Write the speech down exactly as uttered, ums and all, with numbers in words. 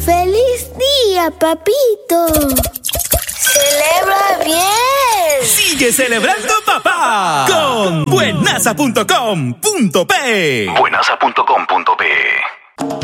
¡Feliz día, papito! ¡Celebra bien! ¡Sigue celebrando, papá! Con buenasa punto com punto pe. buenasa punto com punto pe